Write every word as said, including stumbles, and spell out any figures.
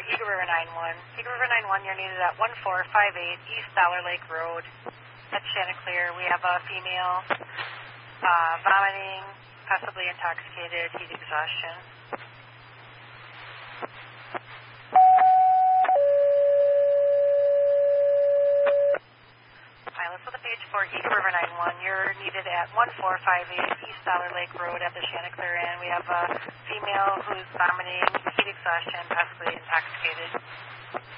Eagle River nine one. Eagle River nine one, you're needed at one four five eight East Dollar Lake Road at Chanticleer. We have a female uh, vomiting, possibly intoxicated, heat exhaustion. Pilot for the page for Eagle River nine one, you're needed at one four five eight East Dollar Lake Road at the Chanticleer Inn. We have a female who's vomiting, heat exhaustion, possibly intoxicated.